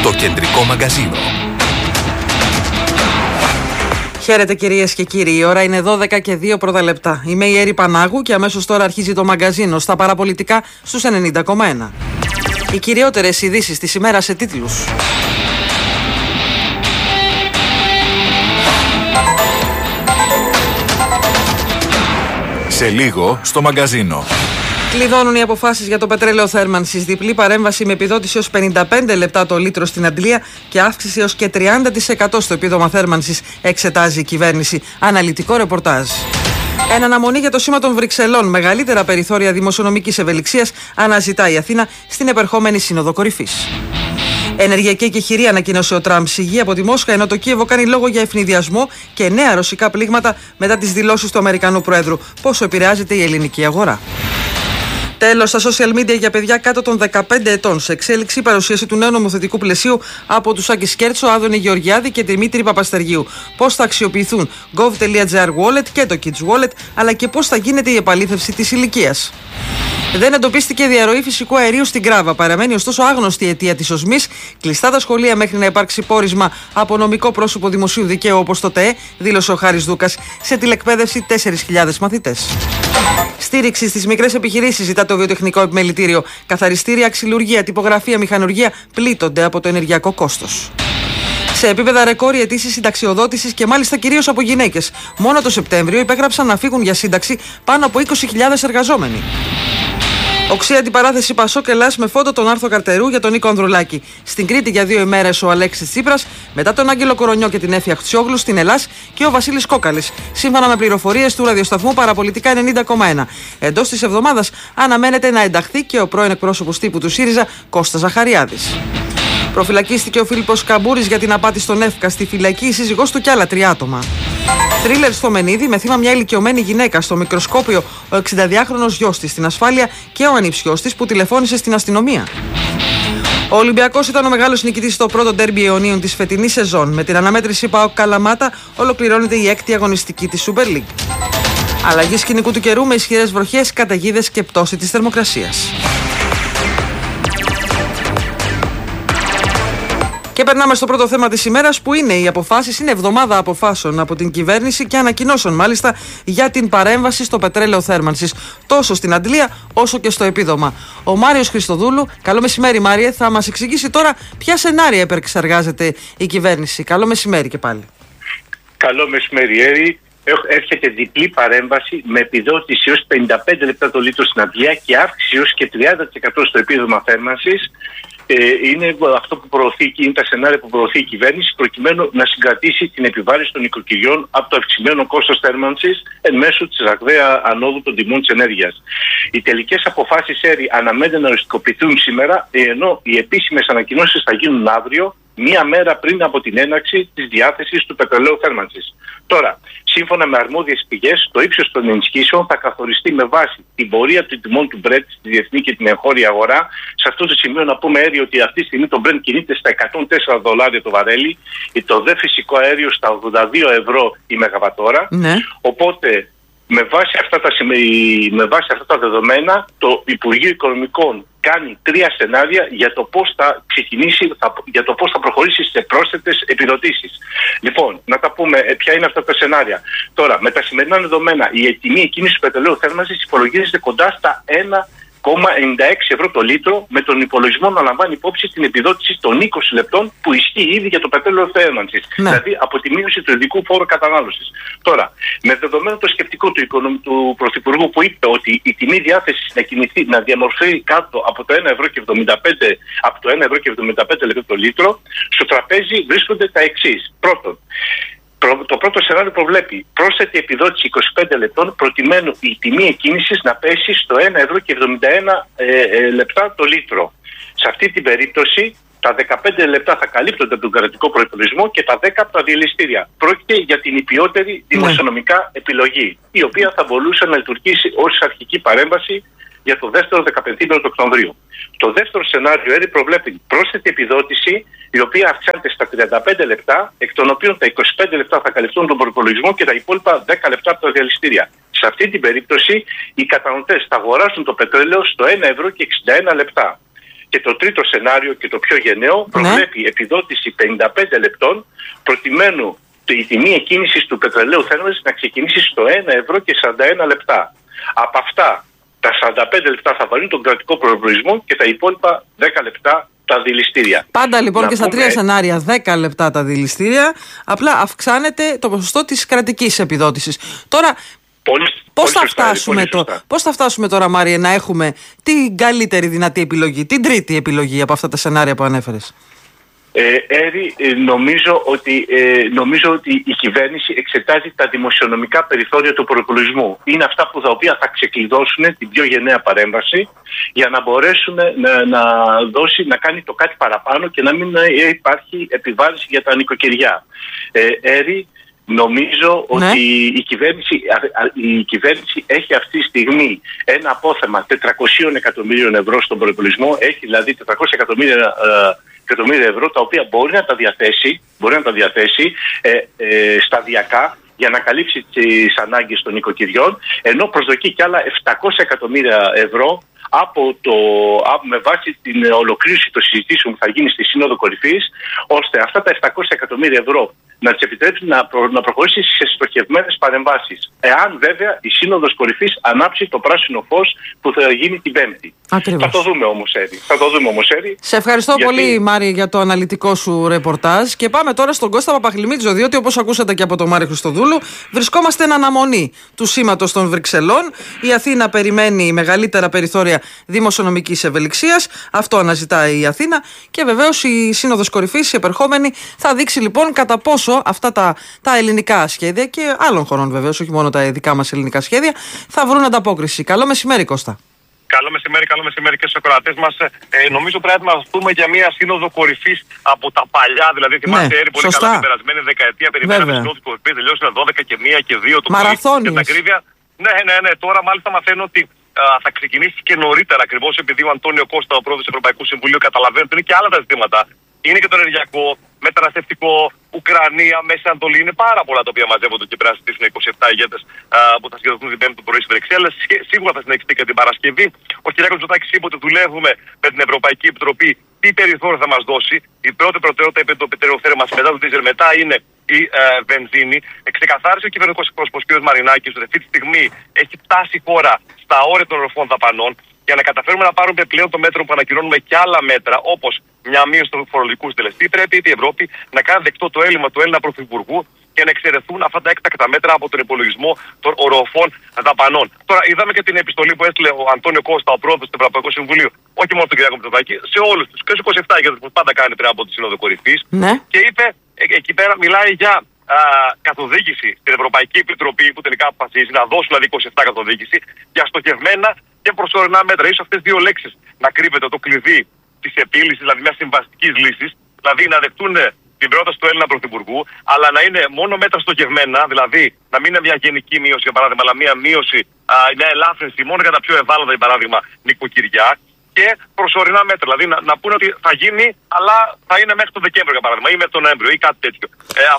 Το κεντρικό μαγκαζίνο. Χαίρετε κυρίες και κύριοι, η ώρα είναι 12 και 2 πρώτα λεπτά. Είμαι η Έρη Πανάγου και αμέσως τώρα αρχίζει το μαγκαζίνο στα παραπολιτικά στους 90,1. Οι κυριότερες ειδήσεις της ημέρας σε τίτλους. Σε λίγο στο μαγκαζίνο. Κλειδώνουν οι αποφάσεις για το πετρέλαιο θέρμανσης. Διπλή παρέμβαση με επιδότηση ως 55 λεπτά το λίτρο στην Αντλία και αύξηση ως και 30% στο επίδομα θέρμανσης, εξετάζει η κυβέρνηση. Αναλυτικό ρεπορτάζ. Εν αναμονή για το σήμα των Βρυξελών, μεγαλύτερα περιθώρια δημοσιονομικής ευελιξίας αναζητά η Αθήνα στην επερχόμενη Σύνοδο Κορυφής. Ενεργειακή εκεχηρή ανακοίνωσε ο Τραμπ, σιγή από τη Μόσχα, ενώ το Κίεβο κάνει λόγο για ευνηδιασμό και νέα ρωσικά πλήγματα μετά τις δηλώσεις του Αμερικανού Προέδρου. Πόσο επηρεάζεται η ελληνική αγορά. Τέλος, στα social media για παιδιά κάτω των 15 ετών. Σε εξέλιξη παρουσίαση του νέου νομοθετικού πλαισίου από τους Άκη Σκέρτσο, Άδωνη Γεωργιάδη και Δημήτρη Παπαστεργίου. Πώς θα αξιοποιηθούν gov.gr Wallet και το Kids Wallet, αλλά και πώς θα γίνεται η επαλήθευση της ηλικίας. Δεν εντοπίστηκε διαρροή φυσικού αερίου στην Γκράβα. Παραμένει ωστόσο άγνωστη η αιτία της οσμής. Κλειστά τα σχολεία μέχρι να υπάρξει πόρισμα από νομικό πρόσωπο δημοσίου δικαίου όπως το ΤΕΕ, δήλωσε ο Χάρης Δούκας. Σε τηλεκπαίδευση 4.000 μαθητές. Στήριξη στις μικρές επιχειρήσεις ζητά το βιοτεχνικό επιμελητήριο. Καθαριστήρια, ξυλουργία, τυπογραφία, μηχανουργία πλήττονται από το ενεργειακό κόστος. Σε επίπεδα ρεκόρ οι αιτήσεις συνταξιοδότησης και μάλιστα κυρίως από γυναίκες. Μόνο το Σεπτέμβριο υπέγραψαν να φύγουν για σύνταξη πάνω από 20.000 εργαζόμενοι. Οξύ αντιπαράθεση Πασόκ Ελλάς με φόντο τον Άρθρο Καρτερού για τον Νίκο Ανδρουλάκη. Στην Κρήτη για 2 ημέρες ο Αλέξης Τσίπρας, μετά τον Άγγελο Κορονιό και την Έφη Αχτσιόγλου στην Ελλάς και ο Βασίλης Κόκαλης. Σύμφωνα με πληροφορίες του ραδιοσταθμού Παραπολιτικά 90,1. Εντός της εβδομάδας αναμένεται να ενταχθεί και ο πρώην εκπρόσωπος τύπου του ΣΥΡΙΖΑ Κώστας Ζαχαριάδης. Προφυλακίστηκε ο Φίλιππος Καμπούρης για την απάτη στον Εύκα. Στη φυλακή η σύζυγός του και άλλα 3 άτομα. Θρίλερ στο Μενίδη με θύμα μια ηλικιωμένη γυναίκα. Στο μικροσκόπιο ο 62χρονος γιος της στην ασφάλεια και ο ανιψιός της που τηλεφώνησε στην αστυνομία. Ο Ολυμπιακός ήταν ο μεγάλος νικητής στο πρώτο ντέρμπι αιωνίων της φετινής σεζόν. Με την αναμέτρηση ΠΑΟΚ Καλαμάτα ολοκληρώνεται η 6η αγωνιστική της Super League. Αλλαγή σκηνικού του καιρού με ισχυρές βροχές, καταιγίδες και πτώση της θερμοκρασίας. Και περνάμε στο πρώτο θέμα της ημέρας που είναι οι αποφάσεις. Είναι εβδομάδα αποφάσεων από την κυβέρνηση και ανακοινώσεων μάλιστα για την παρέμβαση στο πετρέλαιο θέρμανσης, τόσο στην αντλία όσο και στο επίδομα. Ο Μάριος Χριστοδούλου, καλό μεσημέρι Μάριε, θα μας εξηγήσει τώρα ποια σενάρια επεξεργάζεται η κυβέρνηση. Καλό μεσημέρι και πάλι. Καλό μεσημέρι Έρη. Έρχεται διπλή παρέμβαση με επιδότηση ως 55 λεπτά το λίτρο στην αντλία και αύξηση ως και 30% στο επίδομα θέρμανσης. Είναι αυτό που προωθεί, είναι τα σενάρια που προωθεί η κυβέρνηση προκειμένου να συγκρατήσει την επιβάρυνση των νοικοκυριών από το αυξημένο κόστος θέρμανσης εν μέσω της ραγδαία ανόδου των τιμών της ενέργειας. Οι τελικές αποφάσεις αναμένεται να οριστικοποιηθούν σήμερα, ενώ οι επίσημες ανακοινώσεις θα γίνουν αύριο, μία μέρα πριν από την έναρξη της διάθεσης του πετρελαίου θέρμανσης. Τώρα, σύμφωνα με αρμόδιες πηγές, το ύψος των ενισχύσεων θα καθοριστεί με βάση την πορεία των τιμών του Brent στη διεθνή και την εγχώρια αγορά. Σε αυτό το σημείο να πούμε Έρη ότι αυτή τη στιγμή το Brent κινείται στα $104 το βαρέλι, το δε φυσικό αέριο στα 82 ευρώ η μεγαβατόρα. Ναι. Οπότε, με βάση αυτά τα δεδομένα, το Υπουργείο Οικονομικών κάνει 3 σενάρια για το πώς θα ξεκινήσει, για το πώς θα προχωρήσει σε πρόσθετες επιδοτήσεις. Λοιπόν, να τα πούμε ποια είναι αυτά τα σενάρια. Τώρα, με τα σημερινά δεδομένα, η τιμή εκκίνησης του πετρελαίου θέρμανσης υπολογίζεται κοντά στα 1,96 ευρώ το λίτρο, με τον υπολογισμό να λαμβάνει υπόψη την επιδότηση των 20 λεπτών που ισχύει ήδη για το πετρέλαιο θέρμανσης. Ναι. Δηλαδή από τη μείωση του ειδικού φόρου κατανάλωσης. Τώρα, με δεδομένο το σκεπτικό του Πρωθυπουργού που είπε ότι η τιμή διάθεσης να διαμορφωθεί κάτω από το 1,75 ευρώ το λίτρο, στο τραπέζι βρίσκονται τα εξής. Πρώτον, το πρώτο σενάριο προβλέπει πρόσθετη επιδότηση 25 λεπτών προκειμένου η τιμή εκκίνησης να πέσει στο 1,71 λεπτά το λίτρο. Σε αυτή την περίπτωση τα 15 λεπτά θα καλύπτονται από τον κρατικό προϋπολογισμό και τα 10 από τα διελιστήρια. Πρόκειται για την υπιότερη δημοσιονομικά επιλογή, η οποία θα μπορούσε να λειτουργήσει ως αρχική παρέμβαση για το δεύτερο 15 του Οκτωβρίου. Το δεύτερο σενάριο προβλέπει πρόσθετη επιδότηση, η οποία αυξάνεται στα 35 λεπτά, εκ των οποίων τα 25 λεπτά θα καλυφθούν τον προϋπολογισμό και τα υπόλοιπα 10 λεπτά από τα διαλυστήρια. Σε αυτή την περίπτωση, οι καταναλωτές θα αγοράσουν το πετρέλαιο στο 1 ευρώ και 61 λεπτά. Και το τρίτο σενάριο και το πιο γενναίο προβλέπει επιδότηση 55 λεπτών προκειμένου η τιμή εκκίνησης του πετρελαίου θέρμανσης να ξεκινήσει στο 1,41 λεπτά. Από αυτά τα 45 λεπτά θα βαρύνουν τον κρατικό προϋπολογισμό και τα υπόλοιπα 10 λεπτά τα δηληστήρια. Πάντα λοιπόν και στα τρία σενάρια 10 λεπτά τα δηληστήρια, απλά αυξάνεται το ποσοστό της κρατικής επιδότησης. Τώρα, πώς θα φτάσουμε τώρα, Μάριε, να έχουμε την καλύτερη δυνατή επιλογή, την τρίτη επιλογή από αυτά τα σενάρια που ανέφερες? Νομίζω ότι η κυβέρνηση εξετάζει τα δημοσιονομικά περιθώρια του προϋπολογισμού. Είναι αυτά τα οποία θα ξεκλειδώσουν την πιο γενναία παρέμβαση για να μπορέσουν να κάνει το κάτι παραπάνω και να μην υπάρχει επιβάρυνση για τα νοικοκυριά. Νομίζω ότι η κυβέρνηση έχει αυτή τη στιγμή ένα απόθεμα 400 εκατομμύριων ευρώ στον προϋπολογισμό. Έχει δηλαδή 400 εκατομμύρια ευρώ τα οποία μπορεί να τα διαθέσει σταδιακά για να καλύψει τις ανάγκες των νοικοκυριών, ενώ προσδοκεί και άλλα 700 εκατομμύρια ευρώ με βάση την ολοκλήρωση των συζητήσεων που θα γίνει στη Σύνοδο Κορυφής, ώστε αυτά τα 700 εκατομμύρια ευρώ να τις επιτρέψει να προχωρήσει σε στοχευμένες παρεμβάσεις. Εάν βέβαια η Σύνοδος Κορυφής ανάψει το πράσινο φως που θα γίνει την Πέμπτη. Ακριβώς. Θα το δούμε όμως, Έρη. Σε ευχαριστώ πολύ, Μάρη, για το αναλυτικό σου ρεπορτάζ. Και πάμε τώρα στον Κώστα Παπαχλημίτζο, διότι όπως ακούσατε και από τον Μάρη Χριστοδούλου, βρισκόμαστε εν αναμονή του σήματος των Βρυξελών. Η Αθήνα περιμένει μεγαλύτερα περιθώρια δημοσιονομικής ευελιξίας. Αυτό αναζητάει η Αθήνα. Και βεβαίως η Σύνοδος Κορυφής, η επερχόμενη, θα δείξει λοιπόν κατά πόσο αυτά τα ελληνικά σχέδια και άλλων χωρών βεβαίως, όχι μόνο τα δικά μας ελληνικά σχέδια, θα βρουν ανταπόκριση. Καλό μεσημέρι, Κώστα. Καλό μεσημέρι και στους ακροατές μας. Νομίζω πρέπει να ετοιμαστούμε για μια σύνοδο κορυφής από τα παλιά. Δηλαδή, θυμάστε, Έρη, πολύ καλά την περασμένη δεκαετία. Περιμέναμε σύνοδο κορυφής, τελειώσουν 12 και 1 και 2 το πρωί. Για την ακρίβεια. Ναι. Τώρα μάλιστα μαθαίνω ότι θα ξεκινήσει και νωρίτερα, ακριβώς επειδή ο Αντώνιο Κώστα, ο πρόεδρος του Ευρωπαϊκού Συμβουλίου, καταλαβαίνει ότι είναι και άλλα τα ζητήματα. Είναι και το ενεργειακό, μεταναστευτικό, Ουκρανία, Μέση Ανατολή. Είναι πάρα πολλά τα οποία μαζεύονται και πρέπει να συζητήσουν 27 ηγέτες που θα συγκεντρωθούν την Πέμπτη το πρωί στις Βρυξέλλες. Σίγουρα θα συνεχιστεί και την Παρασκευή. Ο κ. Μητσοτάκης είπε ότι δουλεύουμε με την Ευρωπαϊκή Επιτροπή τι περιθώριο θα μας δώσει. Η πρώτη προτεραιότητα, είπε το πετρέλαιο θέρμανσης, μετά το δίζελ, μετά είναι η βενζίνη. Ξεκαθάρισε ο κυβερνητικός εκπρόσωπος κ. Μαρινάκης ότι αυτή τη στιγμή έχει φτάσει η χώρα στα όρια των οροφών δαπανών. Για να καταφέρουμε να πάρουμε πλέον το μέτρο που ανακοινώνουμε και άλλα μέτρα, όπως μια μείωση του φορολογικού συντελεστή, πρέπει η Ευρώπη να κάνει δεκτό το έλλειμμα του Έλληνα Πρωθυπουργού και να εξαιρεθούν αυτά τα έκτακτα μέτρα από τον υπολογισμό των οροφών δαπανών. Τώρα, είδαμε και την επιστολή που έστειλε ο Αντώνιο Κώστα, ο πρόεδρος του Ευρωπαϊκού Συμβουλίου, όχι μόνο στον κ. Μητσοτάκη, σε όλους τους και στους 27 ηγέτες που πάντα κάνει πριν από τη Σύνοδο Κορυφής. Ναι. Και είπε, εκεί πέρα μιλάει για καθοδήγηση στην Ευρωπαϊκή Επιτροπή που τελικά αποφασίζει να δώσουν δηλαδή 27 καθοδήγηση για στοχευμένα και προσωρινά μέτρα. Ίσως αυτές δύο λέξεις να κρύβεται το κλειδί της επίλυσης, δηλαδή μια συμβαστικής λύσης, δηλαδή να δεχτούν την πρόταση του Έλληνα Πρωθυπουργού, αλλά να είναι μόνο μέτρα στοχευμένα, δηλαδή να μην είναι μια γενική μείωση για παράδειγμα, αλλά μια μείωση, μια ελάφρυνση μόνο για τα πιο ευάλωτα, για παράδειγμα, νοικοκυριά. Και προσωρινά μέτρα. Δηλαδή να πούνε ότι θα γίνει, αλλά θα είναι μέχρι τον Δεκέμβριο, για παράδειγμα, ή μέχρι τον Νοέμβριο ή κάτι τέτοιο.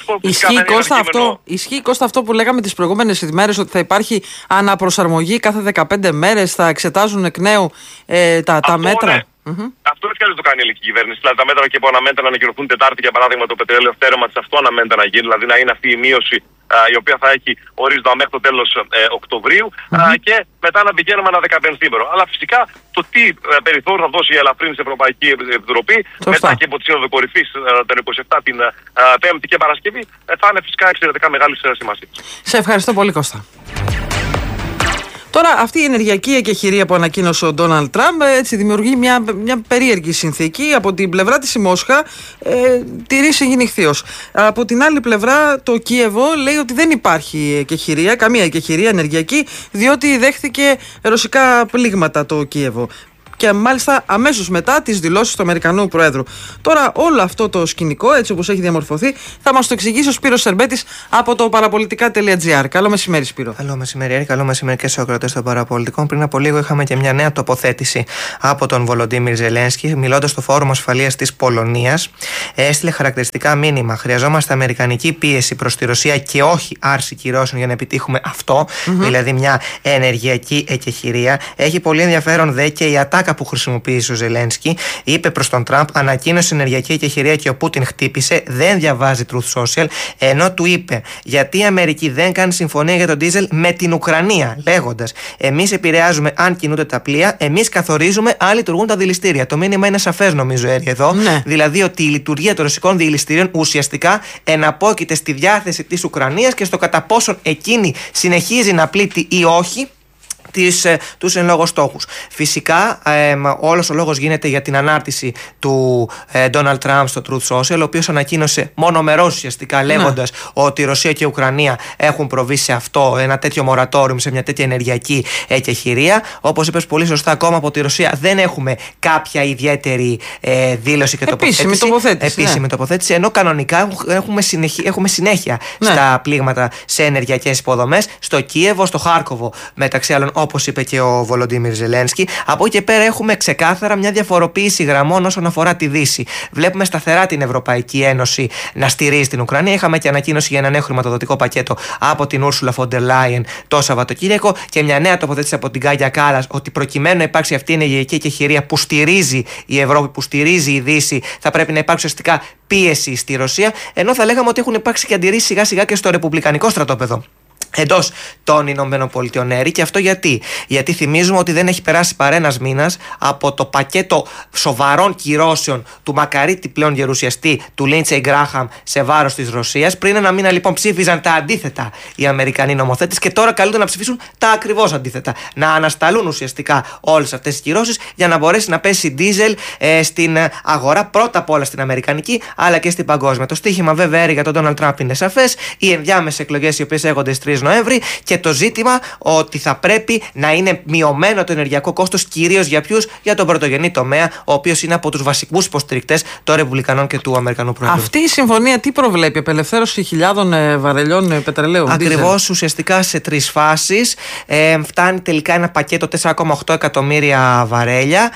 Ισχύει, Κώστα, αυτό που λέγαμε τις προηγούμενες ημέρες, ότι θα υπάρχει αναπροσαρμογή κάθε 15 μέρες, θα εξετάζουν εκ νέου τα μέτρα. Ναι. Αυτό έτσι κι το κάνει η ελληνική κυβέρνηση. Δηλαδή τα μέτρα και που αναμένεται να ανακοινωθούν Τετάρτη, για παράδειγμα, το πετρέλαιο θέρμανσης, αυτό αναμένεται να γίνει. Δηλαδή να είναι αυτή η μείωση η οποία θα έχει ορίζοντα μέχρι το τέλος Οκτωβρίου και μετά να πηγαίνουμε ένα 15ήμερο. Αλλά φυσικά το τι περιθώριο θα δώσει η ελαφρύνση Ευρωπαϊκή Επιτροπή μετά και από τη Σύνοδο Κορυφής τον 27 την Πέμπτη και Παρασκευή θα είναι φυσικά εξαιρετικά μεγάλη σημασία. Σε ευχαριστώ πολύ, Κώστα. Τώρα, αυτή η ενεργειακή εκεχηρία που ανακοίνωσε ο Ντόναλντ Τραμπ δημιουργεί μια περίεργη συνθήκη. Από την πλευρά της η Μόσχα τηρήσει γυνιχθείως. Από την άλλη πλευρά το Κίεβο λέει ότι δεν υπάρχει εκεχηρία, καμία εκεχηρία ενεργειακή, διότι δέχθηκε ρωσικά πλήγματα το Κίεβο. Και μάλιστα αμέσως μετά τις δηλώσεις του Αμερικανού Προέδρου. Τώρα, όλο αυτό το σκηνικό, έτσι όπως έχει διαμορφωθεί, θα μας το εξηγήσει ο Σπύρος Σερμπέτης από το παραπολιτικά.gr. Καλό μεσημέρι, Σπύρο. Καλό μεσημέρι, καλό μεσημέρι και στους ακροατές των παραπολιτικών. Πριν από λίγο είχαμε και μια νέα τοποθέτηση από τον Βολοντίμιρ Ζελένσκι, μιλώντας στο Φόρουμ Ασφαλείας της Πολωνίας. Έστειλε χαρακτηριστικά μήνυμα. Χρειαζόμαστε αμερικανική πίεση προς τη Ρωσία και όχι άρση κυρώσεων για να επιτύχουμε αυτό, δηλαδή μια ενεργειακή εκεχηρία. Έχει πολύ ενδιαφέρον δε και η ατάκα ατάκα που χρησιμοποίησε ο Ζελένσκι. Είπε προς τον Τραμπ, ανακοίνωσε ενεργειακή εκεχηρία και ο Πούτιν χτύπησε. Δεν διαβάζει Truth Social. Ενώ του είπε, γιατί η Αμερική δεν κάνει συμφωνία για τον ντίζελ με την Ουκρανία, λέγοντας, εμείς επηρεάζουμε αν κινούνται τα πλοία, εμείς καθορίζουμε αν λειτουργούν τα δηληστήρια. Το μήνυμα είναι σαφές, νομίζω, Έρη, εδώ. Ναι. Δηλαδή ότι η λειτουργία των ρωσικών δηληστηρίων ουσιαστικά εναπόκειται στη διάθεση της Ουκρανίας και στο κατά πόσον εκείνη συνεχίζει να πλήττει ή όχι τους εν λόγω στόχους. Φυσικά, όλος ο λόγος γίνεται για την ανάρτηση του Donald Trump στο Truth Social, ο οποίος ανακοίνωσε μονομερώς ουσιαστικά λέγοντας ότι η Ρωσία και η Ουκρανία έχουν προβεί σε αυτό, ένα τέτοιο μορατόριο, σε μια τέτοια ενεργειακή εκεχηρία. Όπως είπες πολύ σωστά, ακόμα από τη Ρωσία δεν έχουμε κάποια ιδιαίτερη δήλωση και επίσημη τοποθέτηση, ενώ κανονικά έχουμε συνέχεια στα πλήγματα σε ενεργειακές υποδομές, στο Κίεβο, στο Χάρκοβο, μεταξύ άλλων, όπως είπε και ο Βολοντίμιρ Ζελένσκι. Από εκεί και πέρα έχουμε ξεκάθαρα μια διαφοροποίηση γραμμών όσον αφορά τη Δύση. Βλέπουμε σταθερά την Ευρωπαϊκή Ένωση να στηρίζει την Ουκρανία. Είχαμε και ανακοίνωση για ένα νέο χρηματοδοτικό πακέτο από την Ursula von der Leyen το Σαββατοκύριακο και μια νέα τοποθέτηση από την Κάγια Κάλλας ότι προκειμένου να υπάρξει αυτή η ενεργειακή εκεχηρία που στηρίζει η Ευρώπη, που στηρίζει η Δύση, θα πρέπει να υπάρξει ουσιαστικά πίεση στη Ρωσία. Ενώ θα λέγαμε ότι έχουν υπάρξει και αντιρρήσεις σιγά σιγά και στο ρεπουμπλικανικό στρατόπεδο εντός των Ηνωμένων Πολιτειών. Και αυτό γιατί θυμίζουμε ότι δεν έχει περάσει παρά ένας μήνας από το πακέτο σοβαρών κυρώσεων του μακαρίτη πλέον γερουσιαστή του Λίντσεϊ Γκράχαμ σε βάρος της Ρωσίας. Πριν ένα μήνα λοιπόν ψήφιζαν τα αντίθετα οι Αμερικανοί νομοθέτες και τώρα καλούνται να ψηφίσουν τα ακριβώς αντίθετα. Να ανασταλούν ουσιαστικά όλες αυτές τις κυρώσεις για να μπορέσει να πέσει ντίζελ στην αγορά, πρώτα απ' όλα στην αμερικανική αλλά και στην παγκόσμια. Το στοίχημα βέβαια για τον Ντόναλντ Τραμπ είναι σαφές. Οι ενδιάμεσες εκλογές οι οποίες έχονται στις 3 Νοέμβρη και το ζήτημα ότι θα πρέπει να είναι μειωμένο το ενεργειακό κόστος, κυρίως για ποιους? Για τον πρωτογενή τομέα, ο οποίος είναι από τους βασικούς υποστηρικτές των Ρεπουμπλικανών και του Αμερικανού Πρόεδρου. Αυτή η συμφωνία τι προβλέπει? Απελευθέρωση χιλιάδων βαρελιών πετρελαίου. Ακριβώς, ουσιαστικά σε 3 φάσεις. Φτάνει τελικά ένα πακέτο 4,8 εκατομμύρια βαρέλια.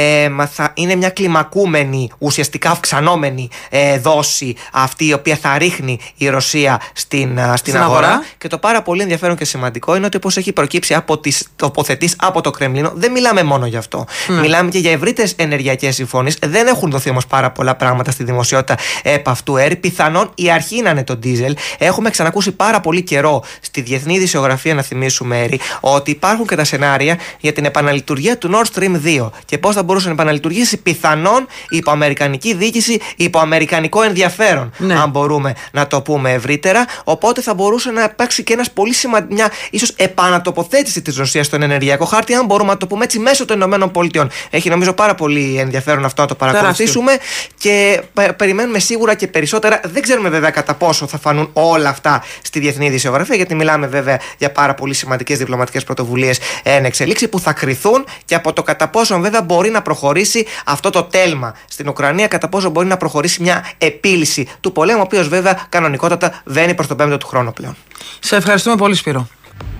Είναι μια κλιμακούμενη, ουσιαστικά αυξανόμενη δόση αυτή η οποία θα ρίχνει η Ρωσία στην αγορά. Και το πάρα πολύ ενδιαφέρον και σημαντικό είναι ότι όπως έχει προκύψει από τις τοποθετήσεις από το Κρεμλίνο, δεν μιλάμε μόνο γι' αυτό. Μιλάμε και για ευρύτερες ενεργειακές συμφωνίες. Δεν έχουν δοθεί όμως πάρα πολλά πράγματα στη δημοσιότητα επ' αυτού. Πιθανόν η αρχή να είναι το ντίζελ. Έχουμε ξανακούσει πάρα πολύ καιρό στη διεθνή ειδησιογραφία, να θυμίσουμε, ότι υπάρχουν και τα σενάρια για την επαναλειτουργία του Nord Stream 2 και πώς θα μπορούσε να επαναλειτουργήσει πιθανόν υπό αμερικανική διοίκηση, υπό αμερικανικό ενδιαφέρον, αν μπορούμε να το πούμε ευρύτερα. Οπότε θα μπορούσε να υπάρξει και μια ίσως επανατοποθέτηση της Ρωσίας στον ενεργειακό χάρτη, αν μπορούμε να το πούμε έτσι, μέσω των Ηνωμένων Πολιτειών. Έχει νομίζω πάρα πολύ ενδιαφέρον αυτό να το παρακολουθήσουμε και περιμένουμε σίγουρα και περισσότερα. Δεν ξέρουμε βέβαια κατά πόσο θα φανούν όλα αυτά στη διεθνή ειδησιογραφία, γιατί μιλάμε βέβαια για πάρα πολύ σημαντικές διπλωματικές πρωτοβουλίες εν εξελίξη που θα κριθούν και από το κατά πόσο βέβαια μπορεί να προχωρήσει αυτό το τέλμα στην Ουκρανία, κατά πόσο μπορεί να προχωρήσει μια επίλυση του πολέμου, ο οποίος βέβαια κανονικότατα βαίνει προς τον 5ο του χρόνο πλέον. Σε ευχαριστούμε πολύ, Σπύρο.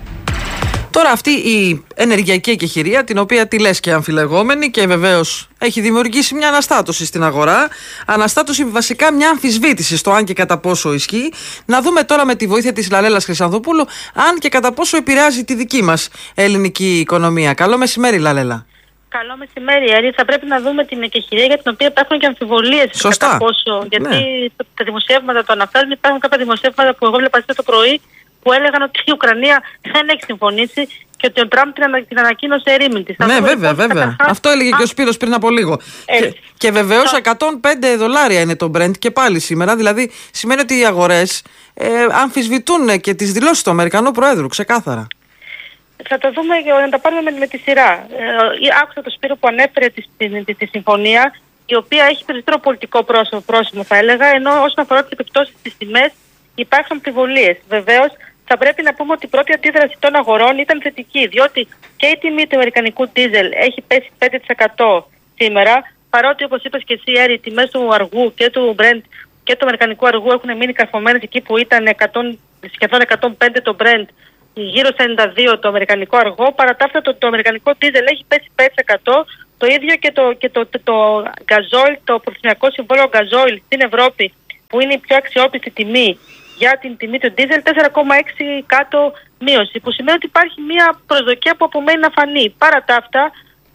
Τώρα αυτή η ενεργειακή εκεχηρία, την οποία τη λες και αμφιλεγόμενη και βεβαίως έχει δημιουργήσει μια αναστάτωση στην αγορά, αναστάτωση βασικά μια αμφισβήτηση στο αν και κατά πόσο ισχύει. Να δούμε τώρα με τη βοήθεια της Λαλέλας Χρυσανθοπούλου αν και κατά πόσο επηρεάζει τη δική μας ελληνική οικονομία. Καλό μεσημέρι, Λαλέλα. Καλό μεσημέρι, Έρη. Θα πρέπει να δούμε την εκεχηρία για την οποία υπάρχουν και αμφιβολίες. Σωστά. Κατά πόσο. Γιατί τα δημοσιεύματα το αναφέρουν. Υπάρχουν κάποια δημοσιεύματα που εγώ βλέπα το πρωί που έλεγαν ότι η Ουκρανία δεν έχει συμφωνήσει και ότι ο Τραμπ την ανακοίνωσε ερήμην της. Ναι, βέβαια. Αυτό έλεγε και ο Σπύρος πριν από λίγο. Και βεβαίως $105 είναι το Brent και πάλι σήμερα. Δηλαδή σημαίνει ότι οι αγορές αμφισβητούν και τις δηλώσεις του Αμερικανού Προέδρου, ξεκάθαρα. Θα το δούμε και να τα πάρουμε με τη σειρά. Άκουσα τον Σπύρο που ανέφερε τη συμφωνία, η οποία έχει περισσότερο πολιτικό πρόσημο, θα έλεγα, ενώ όσον αφορά τις επιπτώσεις στις τιμές υπάρχουν αμφιβολίες. Βεβαίως, θα πρέπει να πούμε ότι η πρώτη αντίδραση των αγορών ήταν θετική, διότι και η τιμή του αμερικανικού ντίζελ έχει πέσει 5% σήμερα, παρότι όπως είπες και εσύ, Έρη, οι τιμές του αργού και του Brent και του αμερικανικού αργού έχουν μείνει καρφωμένες εκεί που ήταν σχεδόν 105 το Brent, γύρω στα 92 το αμερικανικό αργό. Παρά τα αυτά το αμερικανικό ντίζελ έχει πέσει 5%. Το ίδιο και το γκαζόιλ, το προθυμιακό συμβόλαιο γκαζόιλ στην Ευρώπη, που είναι η πιο αξιόπιστη τιμή για την τιμή του ντίζελ, 4,6 κάτω μείωση, που σημαίνει ότι υπάρχει μια προσδοκία που απομένει να φανεί. Παρά τα αυτά,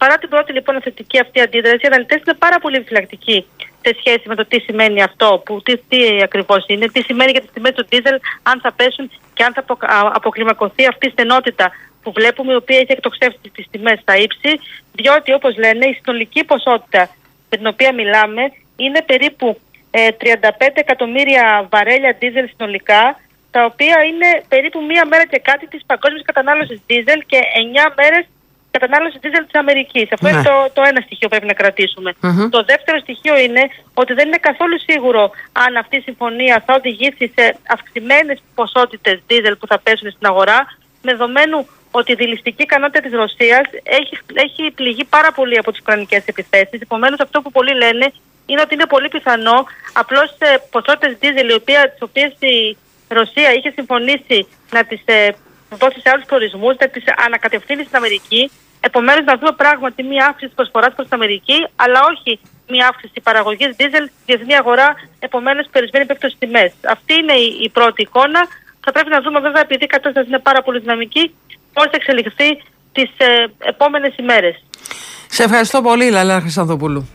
Παρά την πρώτη λοιπόν θετική αυτή αντίδραση, οι αναλυτές είναι πάρα πολύ επιφυλακτικοί σε σχέση με το τι σημαίνει αυτό, τι ακριβώς είναι, τι σημαίνει για τις τιμές του ντίζελ, αν θα πέσουν και αν θα αποκλιμακωθεί αυτή η στενότητα που βλέπουμε, η οποία έχει εκτοξεύσει τις τιμές στα ύψη, διότι όπως λένε η συνολική ποσότητα με την οποία μιλάμε είναι περίπου 35 εκατομμύρια βαρέλια ντίζελ συνολικά, τα οποία είναι περίπου μία μέρα και κάτι της παγκόσμιας κατανάλωσης ντίζελ και 9 μέρες κατανάλωση ντίζελ της Αμερικής. Αυτό είναι το ένα στοιχείο που πρέπει να κρατήσουμε. Το δεύτερο στοιχείο είναι ότι δεν είναι καθόλου σίγουρο αν αυτή η συμφωνία θα οδηγήσει σε αυξημένες ποσότητες ντίζελ που θα πέσουν στην αγορά, με δεδομένου ότι η δηληστική ικανότητα της Ρωσίας έχει πληγεί πάρα πολύ από τις ουκρανικές επιθέσεις. Επομένως, αυτό που πολλοί λένε είναι ότι είναι πολύ πιθανό απλώς ποσότητες ντίζελ, τις οποίες η Ρωσία είχε συμφωνήσει να τις δώσει σε άλλους προορισμούς, να τις ανακατευθύνει στην Αμερική. Επομένως, να δούμε πράγματι μία αύξηση της προσφοράς προς την Αμερική, αλλά όχι μία αύξηση παραγωγής ντίζελ στη διεθνή αγορά, επομένως περιορισμένη επίπτωση στις τιμές. Αυτή είναι η πρώτη εικόνα. Θα πρέπει να δούμε βέβαια, επειδή η κατάσταση είναι πάρα πολύ δυναμική, πώς θα εξελιχθεί τις επόμενες ημέρες. Σε ευχαριστώ πολύ, Λαλά Χρυσανθοπούλου.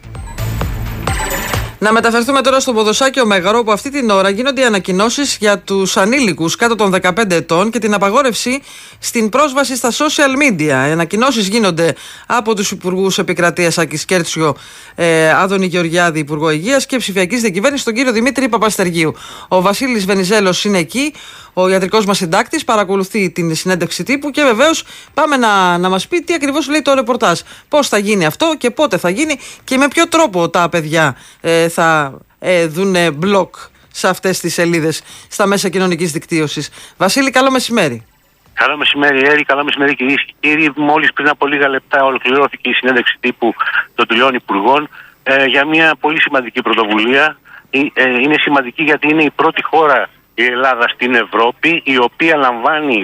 Να μεταφερθούμε τώρα στο Ποδοσάκιο Μέγαρο, όπου αυτή την ώρα γίνονται οι ανακοινώσεις για τους ανήλικους κάτω των 15 ετών και την απαγόρευση στην πρόσβαση στα social media. Οι ανακοινώσεις γίνονται από τους Υπουργούς Επικρατείας Άκης Κέρτσιο, Άδωνη Γεωργιάδη, Υπουργό Υγείας, και Ψηφιακής Διακυβέρνησης, τον κύριο Δημήτρη Παπαστεργίου. Ο Βασίλης Βενιζέλος είναι εκεί, ο ιατρικός μας συντάκτης, παρακολουθεί την συνέντευξη τύπου και βεβαίως πάμε να μας πει τι ακριβώς λέει το ρεπορτάζ. Πώς θα γίνει αυτό και πότε θα γίνει και με ποιο τρόπο τα παιδιά θα δουν μπλοκ σε αυτές τις σελίδες στα μέσα κοινωνικής δικτύωσης. Βασίλη, καλό μεσημέρι. Καλό μεσημέρι, Έρη. Καλό μεσημέρι, κυρίες και κύριοι. Μόλις πριν από λίγα λεπτά ολοκληρώθηκε η συνέντευξη τύπου των τριών υπουργών για μια πολύ σημαντική πρωτοβουλία. Είναι σημαντική γιατί είναι η πρώτη χώρα, η Ελλάδα, στην Ευρώπη, η οποία λαμβάνει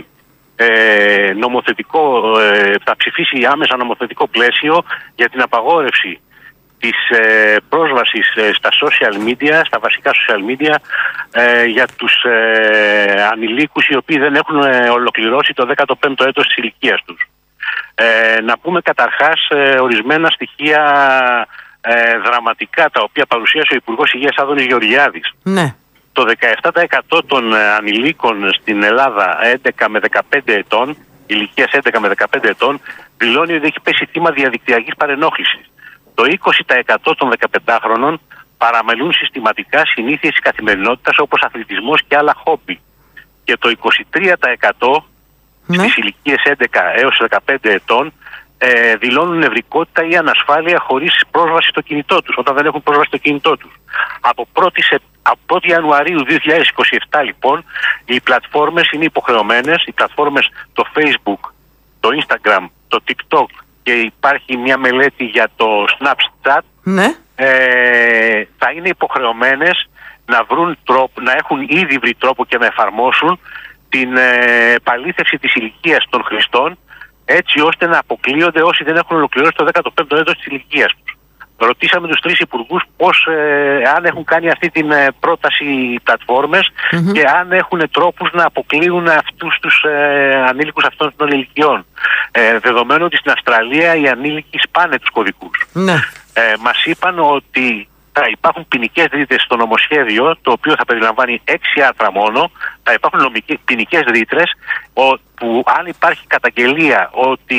θα ψηφίσει άμεσα νομοθετικό πλαίσιο για την απαγόρευση της πρόσβασης στα social media, στα βασικά social media, για τους ανηλίκους οι οποίοι δεν έχουν ολοκληρώσει το 15ο έτος της ηλικίας τους. Να πούμε καταρχάς ορισμένα στοιχεία δραματικά, τα οποία παρουσίασε ο Υπουργός Υγείας Άδωνης Γεωργιάδης. Ναι. Το 17% των ανηλίκων στην Ελλάδα 11 με 15 ετών, ηλικίας 11 με 15 ετών, δηλώνει ότι έχει πέσει θύμα διαδικτυακής παρενόχλησης. Το 20% των 15χρονων παραμελούν συστηματικά συνήθειες της καθημερινότητας όπως αθλητισμός και άλλα χόμπι. Και το 23% στις ηλικίες 11 έως 15 ετών δηλώνουν νευρικότητα ή ανασφάλεια χωρίς πρόσβαση στο κινητό τους, όταν δεν έχουν πρόσβαση στο κινητό τους. Από 1η Ιανουαρίου 2027 λοιπόν οι πλατφόρμες είναι υποχρεωμένες, οι πλατφόρμες το Facebook, το Instagram, το TikTok, και υπάρχει μια μελέτη για το Snapchat, θα είναι υποχρεωμένες να βρουν τρόπο, να έχουν ήδη βρει τρόπο και να εφαρμόσουν την επαλήθευση της ηλικίας των χρηστών, έτσι ώστε να αποκλείονται όσοι δεν έχουν ολοκληρώσει το 15ο έτος της ηλικίας τους. Ρωτήσαμε τους τρεις υπουργούς αν έχουν κάνει αυτή την πρόταση οι πλατφόρμες και αν έχουν τρόπους να αποκλείουν αυτούς τους ανήλικους αυτών των ηλικιών. Δεδομένου ότι στην Αυστραλία οι ανήλικοι σπάνε τους κωδικούς. Μας είπαν ότι θα υπάρχουν ποινικές ρήτρες στο νομοσχέδιο, το οποίο θα περιλαμβάνει 6 άρθρα μόνο. Θα υπάρχουν ποινικές ρήτρες που αν υπάρχει καταγγελία ότι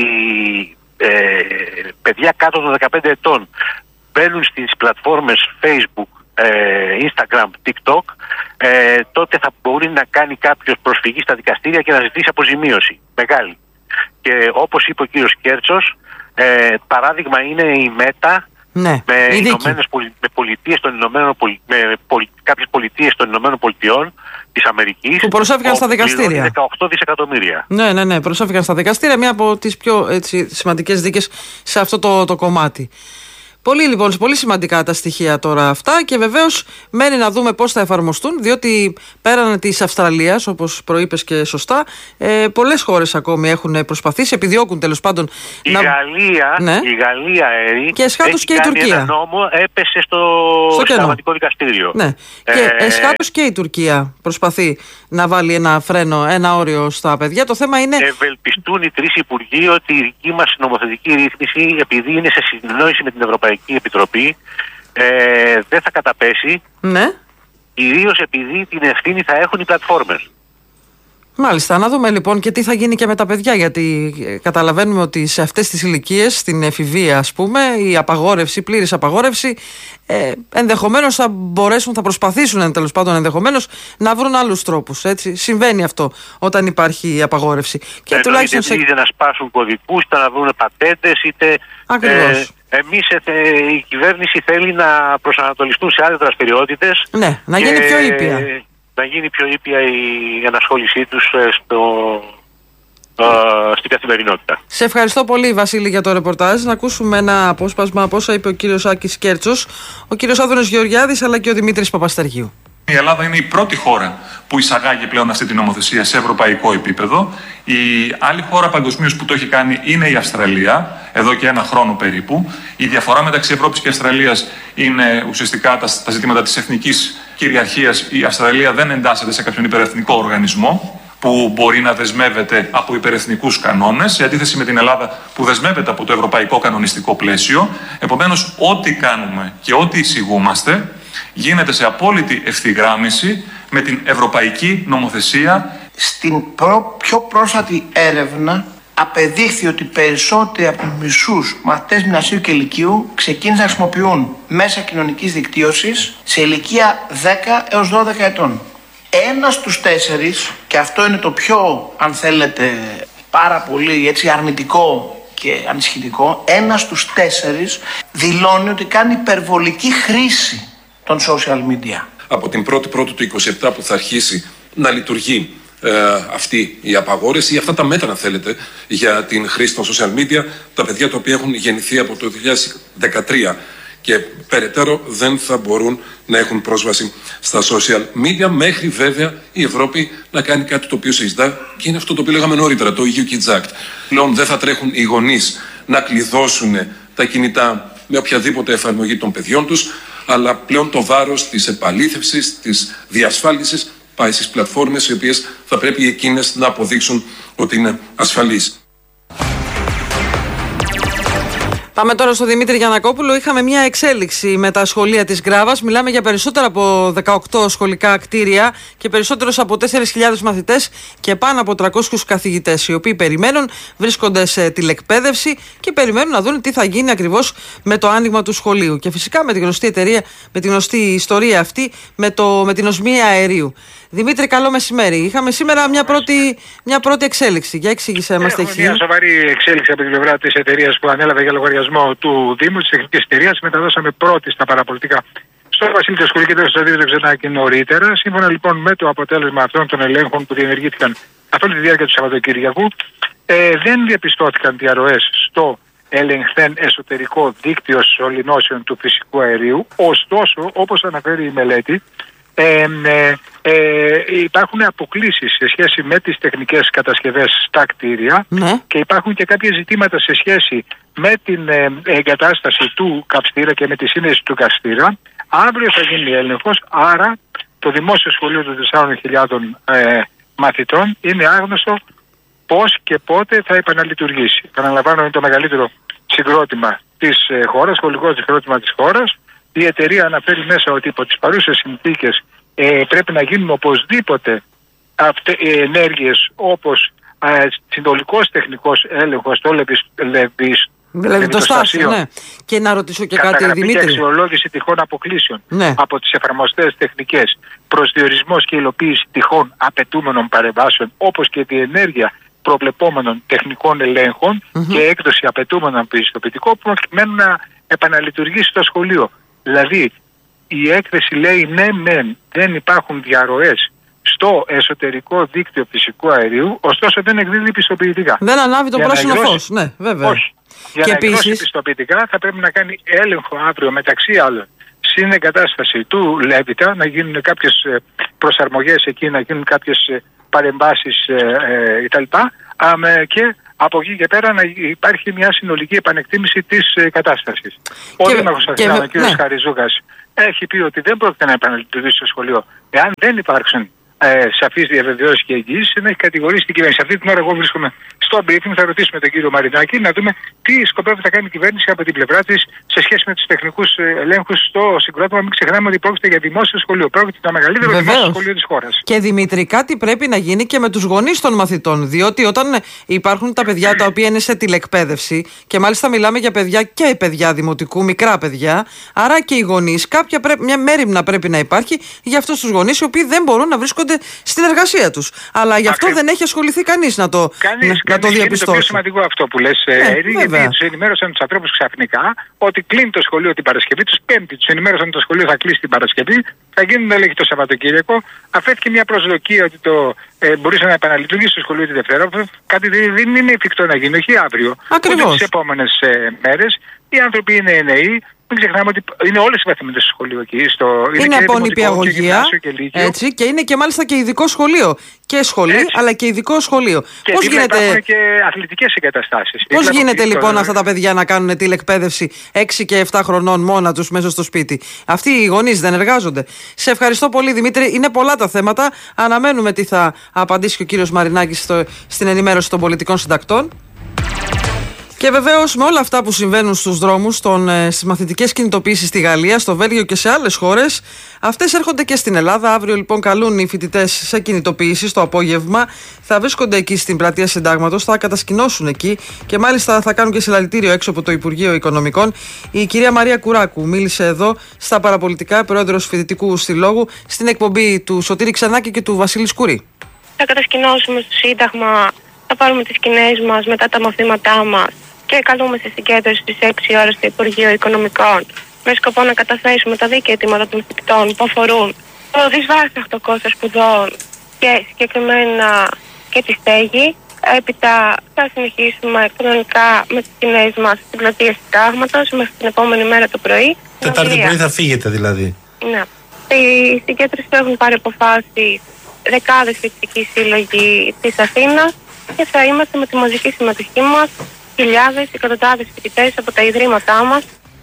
παιδιά κάτω των 15 ετών μπαίνουν στις πλατφόρμες Facebook, Instagram, TikTok, τότε θα μπορεί να κάνει κάποιος προσφυγή στα δικαστήρια και να ζητήσει αποζημίωση μεγάλη. Και όπως είπε ο κύριος Κέρτσος, παράδειγμα είναι η ΜΕΤΑ, με κάποιες πολιτείες των Ηνωμένων Πολιτειών της Αμερικής, που προσέφηκαν στα δικαστήρια. 18 δισεκατομμύρια. Ναι, προσέφηκαν στα δικαστήρια, μια από τις πιο σημαντικές δίκες σε αυτό το κομμάτι. Πολύ σημαντικά τα στοιχεία τώρα αυτά και βεβαίως μένει να δούμε πώς θα εφαρμοστούν, διότι πέραν της Αυστραλίας, όπως προείπες και σωστά, πολλές χώρες ακόμη έχουν προσπαθήσει, επιδιώκουν τέλος πάντων η Γαλλία και εσχάτως και η Τουρκία. Ένα νόμο έπεσε στο Συνταγματικό Δικαστήριο. Ναι. Και εσχάτως και η Τουρκία προσπαθεί να βάλει ένα φρένο, ένα όριο στα παιδιά. Το θέμα είναι. Ευελπιστούν οι τρεις υπουργοί ότι η δική μας νομοθετική ρύθμιση, επειδή είναι σε συνεννόηση με την Ευρωπαϊκή Επιτροπή, δεν θα καταπέσει. Ναι. Κυρίως επειδή την ευθύνη θα έχουν οι πλατφόρμες. Μάλιστα, να δούμε λοιπόν και τι θα γίνει και με τα παιδιά, γιατί καταλαβαίνουμε ότι σε αυτές τις ηλικίες, στην εφηβεία ας πούμε, η απαγόρευση, η πλήρης απαγόρευση, ενδεχομένως θα προσπαθήσουν τέλος πάντων ενδεχομένως να βρουν άλλους τρόπους, έτσι. Συμβαίνει αυτό όταν υπάρχει η απαγόρευση. Και τουλάχιστον είτε να σπάσουν κωδικούς, είτε να βρουν πατέντες, είτε. Ακριβώς. Εμείς η κυβέρνηση θέλει να προσανατολιστούν σε άλλες δραστηριότητες. Ναι, να γίνει πιο ήπια. Να γίνει πιο ήπια η ενασχόλησή τους στην καθημερινότητα. Σε ευχαριστώ πολύ, Βασίλη, για το ρεπορτάζ. Να ακούσουμε ένα απόσπασμα από όσα είπε ο κύριος Άκης Κέρτσος, ο κύριος Άδωνος Γεωργιάδης αλλά και ο Δημήτρης Παπαστεργίου. Η Ελλάδα είναι η πρώτη χώρα που εισαγάγει πλέον αυτή την νομοθεσία σε ευρωπαϊκό επίπεδο. Η άλλη χώρα παγκοσμίως που το έχει κάνει είναι η Αυστραλία, εδώ και ένα χρόνο περίπου. Η διαφορά μεταξύ Ευρώπης και Αυστραλίας είναι ουσιαστικά τα ζητήματα της εθνικής κυριαρχίας. Η Αυστραλία δεν εντάσσεται σε κάποιον υπερεθνικό οργανισμό που μπορεί να δεσμεύεται από υπερεθνικούς κανόνες, σε αντίθεση με την Ελλάδα που δεσμεύεται από το ευρωπαϊκό κανονιστικό πλαίσιο. Επομένως, ό,τι κάνουμε και ό,τι εισηγούμαστε γίνεται σε απόλυτη ευθυγράμμιση με την ευρωπαϊκή νομοθεσία. Στην πιο πρόσφατη έρευνα απεδείχθη ότι περισσότεροι από τους μισούς μαθητές γυμνασίου και λυκείου ξεκίνησαν να χρησιμοποιούν μέσα κοινωνικής δικτύωσης σε ηλικία 10 έως 12 ετών. Ένας στους 4, και αυτό είναι το πιο, αν θέλετε, πάρα πολύ έτσι αρνητικό και ανησυχητικό, ένας στους 4 δηλώνει ότι κάνει υπερβολική χρήση των social media. Από την 1η Πρώτου του 2027 που θα αρχίσει να λειτουργεί αυτή η απαγόρευση ή αυτά τα μέτρα, αν θέλετε, για την χρήση των social media, τα παιδιά τα οποία έχουν γεννηθεί από το 2013 και περαιτέρω δεν θα μπορούν να έχουν πρόσβαση στα social media, μέχρι βέβαια η Ευρώπη να κάνει κάτι το οποίο συζητά και είναι αυτό το οποίο λέγαμε νωρίτερα, το EU Kids Act. Πλέον δεν θα τρέχουν οι γονείς να κλειδώσουν τα κινητά με οποιαδήποτε εφαρμογή των παιδιών τους, αλλά πλέον το βάρος της επαλήθευσης, της διασφάλισης πάει στις πλατφόρμες οι οποίες θα πρέπει εκείνες να αποδείξουν ότι είναι ασφαλείς. Πάμε τώρα στο Δημήτρη Γιαννακόπουλο. Είχαμε μια εξέλιξη με τα σχολεία της Γκράβας. Μιλάμε για περισσότερα από 18 σχολικά κτίρια και περισσότερους από 4.000 μαθητές και πάνω από 300 καθηγητές, οι οποίοι περιμένουν, βρίσκονται σε τηλεκπαίδευση και περιμένουν να δουν τι θα γίνει ακριβώς με το άνοιγμα του σχολείου. Και φυσικά με τη γνωστή εταιρεία, με τη γνωστή ιστορία αυτή, με την οσμία αερίου. Δημήτρη, καλό μεσημέρι. Είχαμε σήμερα μια πρώτη εξέλιξη. Για εξήγησέ μας. Έχουμε μια σοβαρή εξέλιξη από την πλευρά της εταιρείας που ανέλαβε για λογαριασμό του Δήμου, της τεχνικής εταιρείας. Μεταδώσαμε πρώτη στα παραπολιτικά στο Βασίλη Τεσκουλή και το Σταδίου Ξενάκη νωρίτερα. Σύμφωνα λοιπόν με το αποτέλεσμα αυτών των ελέγχων που διενεργήθηκαν καθ' όλη τη διάρκεια του Σαββατοκύριακου, δεν διαπιστώθηκαν διαρροές στο ελεγχθέν εσωτερικό δίκτυο σωληνώσεων του φυσικού αερίου. Ωστόσο, όπως αναφέρει η μελέτη, υπάρχουν αποκλίσεις σε σχέση με τις τεχνικές κατασκευές στα κτίρια, και υπάρχουν και κάποια ζητήματα σε σχέση με την εγκατάσταση του καυστήρα και με τη σύνδεση του καυστήρα. Αύριο θα γίνει έλεγχος, άρα το δημόσιο σχολείο των 4.000 μαθητών είναι άγνωστο πώς και πότε θα επαναλειτουργήσει. Επαναλαμβάνω, είναι το μεγαλύτερο συγκρότημα της χώρας, σχολικό συγκρότημα της χώρας. Η εταιρεία αναφέρει μέσα ότι υπό τις παρούσες συνθήκες πρέπει να γίνουν οπωσδήποτε ενέργειες όπως συνολικός τεχνικός έλεγχος στο λεβιστοστάσιο, ναι. Και να ρωτήσω και κάτι, Δημήτρη. Και αξιολόγηση τυχών αποκλήσεων από τις εφαρμοστές τεχνικές, προσδιορισμός και υλοποίηση τυχών απαιτούμενων παρεμβάσεων, όπως και τη ενέργεια προβλεπόμενων τεχνικών ελέγχων και έκδοση απαιτούμενων πιστοποιητικών προκειμένου να επαναλειτουργήσει το σχολείο. Δηλαδή, η έκθεση λέει ναι, δεν υπάρχουν διαρροές στο εσωτερικό δίκτυο φυσικού αερίου, ωστόσο δεν εκδίδει πιστοποιητικά. Δεν ανάβει το πράσινο φως, ναι, βέβαια. Όχι. Για να εκδώσει πιστοποιητικά θα πρέπει να κάνει έλεγχο αύριο, μεταξύ άλλων, στην εγκατάσταση του Λέβητα, να γίνουν κάποιες προσαρμογές εκεί, να γίνουν κάποιες παρεμβάσεις κτλ. Και από εκεί και πέρα να υπάρχει μια συνολική επανεκτίμηση της κατάστασης. Ο Δήμαρχος Αθηνών, ο κ. Χαριζούγας, έχει πει ότι δεν πρόκειται να επαναλειτουργήσει το σχολείο εάν δεν υπάρξουν σαφείς διαβεβαιώσεις και εγγυήσεις, να έχει κατηγορήσει την κυβέρνηση. Αυτή την ώρα εγώ βρίσκομαι στο briefing, θα ρωτήσουμε τον κύριο Μαρινάκη να δούμε τι σκοπεύει να κάνει η κυβέρνηση από την πλευρά της σε σχέση με τους τεχνικούς ελέγχους στο συγκρότημα. Μην ξεχνάμε ότι πρόκειται για δημόσιο σχολείο. Πρόκειται για το μεγαλύτερο δημόσιο σχολείο της χώρας. Και Δημήτρη, κάτι πρέπει να γίνει και με τους γονείς των μαθητών. Διότι όταν υπάρχουν τα παιδιά τα οποία είναι σε τηλεκπαίδευση, και μάλιστα μιλάμε για παιδιά και παιδιά δημοτικού, μικρά παιδιά, άρα και οι γονείς, μια μέριμνα πρέπει να υπάρχει για αυτούς τους γονείς οι οποίοι δεν μπορούν να βρίσκονται στην εργασία τους. Αλλά γι' αυτό δεν έχει ασχοληθεί κανείς να το διαπιστώσει. Είναι το πιο σημαντικό αυτό που λες, Έρη, γιατί τους ενημέρωσαν τους ανθρώπους ξαφνικά ότι κλείνει το σχολείο την Παρασκευή, τους Πέμπτη τους ενημέρωσαν ότι το σχολείο θα κλείσει την Παρασκευή, θα γίνουν έλεγχοι το Σαββατοκύριακο. Αφέθηκε μια προσδοκία ότι μπορούσε να επαναλειτουργήσει το σχολείο τη Δευτέρα. Κάτι δεν είναι εφικτό να γίνει, όχι αύριο, ούτε τις επόμενες μέρες. Οι άνθρωποι είναι νέοι. Μην ξεχνάμε ότι είναι όλες οι βαθμίδες στο σχολείο εκεί. Είναι από νηπιαγωγεία. Έτσι, και είναι και μάλιστα και ειδικό σχολείο. Και σχολείο, αλλά και ειδικό σχολείο. Και πώς γίνεται... υπάρχουν και αθλητικές εγκαταστάσεις. Πώς γίνεται λοιπόν αυτά τα παιδιά να κάνουν τηλεκπαίδευση 6 και 7 χρονών μόνα τους μέσα στο σπίτι? Αυτοί οι γονείς δεν εργάζονται? Σε ευχαριστώ πολύ, Δημήτρη. Είναι πολλά τα θέματα. Αναμένουμε τι θα απαντήσει και ο κύριος Μαρινάκης στην ενημέρωση των πολιτικών συντακτών. Και βεβαίως με όλα αυτά που συμβαίνουν στους δρόμους, στις μαθητικές κινητοποιήσεις στη Γαλλία, στο Βέλγιο και σε άλλες χώρες, αυτές έρχονται και στην Ελλάδα. Αύριο λοιπόν καλούν οι φοιτητές σε κινητοποιήσεις το απόγευμα. Θα βρίσκονται εκεί στην πλατεία Συντάγματος, θα κατασκηνώσουν εκεί και μάλιστα θα κάνουν και συλλαλητήριο έξω από το Υπουργείο Οικονομικών. Η κυρία Μαρία Κουράκου μίλησε εδώ στα παραπολιτικά, πρόεδρος Φοιτητικού Συλλόγου, στην εκπομπή του Σωτήρη Ξανάκη και του Βασίλη Σκουρή. Θα κατασκηνώσουμε στο Σύνταγμα, θα πάρουμε τις σκηνές μας μετά τα μαθήματά μας και καλούμε στη συγκέντρωση στις 6 ώρες στο Υπουργείο Οικονομικών με σκοπό να καταθέσουμε τα δίκαια αιτήματα των φοιτητών που αφορούν το δυσβάσταχτο κόστος σπουδών και συγκεκριμένα και τη στέγη. Έπειτα θα συνεχίσουμε κανονικά με τις σκηνές μας στην πλατεία Συντάγματος μέχρι την επόμενη μέρα το πρωί. Τετάρτη πρωί θα φύγετε δηλαδή? Ναι. Στη συγκέντρωση έχουν πάρει αποφάσεις δεκάδες φοιτητικοί σύλλογοι της Αθήνας και θα είμαστε με τη μαζική συμμετοχή μας χιλιάδες, εκατοντάδες φοιτητές από τα ιδρύματά μας.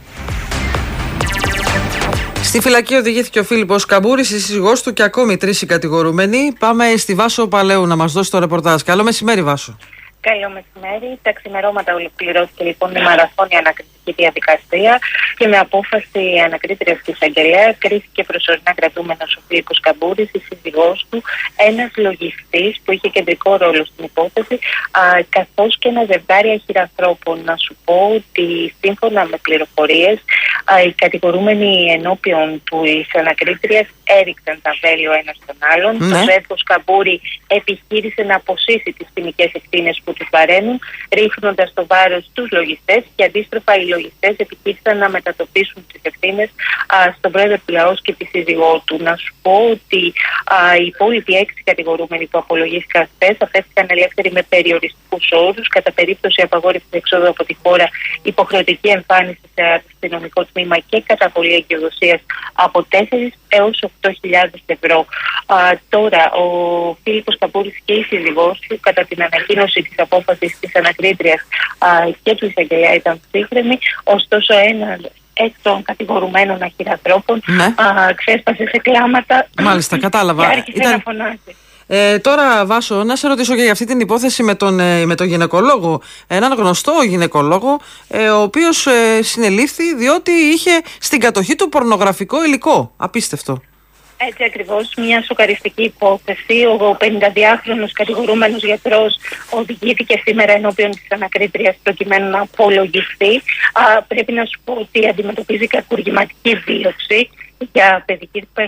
Στη φυλακή οδηγήθηκε ο Φίλιππος Καμπούρης, η σύζυγός του και ακόμη 3 κατηγορούμενοι. Πάμε στη Βάσο Παλαιού να μας δώσει το ρεπορτάζ. Καλό μεσημέρι, Βάσο. Καλό μεσημέρι. Τα ξημερώματα ολοκληρώθηκε λοιπόν η μαραθώνια ανακριτική διαδικασία και με απόφαση ανακρίτριας της εισαγγελέας κρίθηκε προσωρινά κρατούμενος ο Φίλιππος Καμπούρης, η σύζυγός του, ένας λογιστής που είχε κεντρικό ρόλο στην υπόθεση, καθώς και ένα ζευγάρι αχυρανθρώπων. Να σου πω ότι σύμφωνα με πληροφορίες, οι κατηγορούμενοι ενώπιον της ανακρίτριας έριξαν τα βέλη ο ένας τον άλλον. Το ζεύγος Καμπούρη επιχείρησε να αποσύσει τις ποινικές ευθύνες που τους βαραίνουν, ρίχνοντας το βάρος στους λογιστές, και αντίστροφα οι λογιστές επιχείρησαν να μετατοπίσουν τις ευθύνες στον πρόεδρο του λαός και τη σύζυγό του. Να σου πω ότι οι υπόλοιποι 6 κατηγορούμενοι που απολογήθηκαν χθες αφέθηκαν ελεύθεροι με περιοριστικούς όρους, κατά περίπτωση απαγόρευση εξόδου από τη χώρα, υποχρεωτική εμφάνιση σε αστυνομικό τμήμα και καταβολή εγκυοδοσίας από 4 έως 8.000 ευρώ. Τώρα, ο Φίλιππος Καμπούρης και η σύζυγός του, κατά την ανακοίνωση της απόφασης της ανακρίτριας και του εισαγγελέα, ήταν ψύχρεμοι, ωστόσο έναν εκ των κατηγορουμένων αχυρανθρώπων ξέσπασε σε κλάματα. Μάλιστα, κατάλαβα. Και άρχισε να φωνάζει. Τώρα, Βάσο, να σε ρωτήσω και για αυτή την υπόθεση με τον γυναικολόγο. Έναν γνωστό γυναικολόγο, ο οποίος συνελήφθη διότι είχε στην κατοχή του πορνογραφικό υλικό. Απίστευτο. Έτσι ακριβώς, μια σοκαριστική υπόθεση. Ο 52χρονος κατηγορούμενος γιατρός οδηγήθηκε σήμερα ενώπιον της ανακρίτριας προκειμένου να απολογηθεί. Πρέπει να σου πω ότι αντιμετωπίζει κακουργηματική δίωξη για παιδική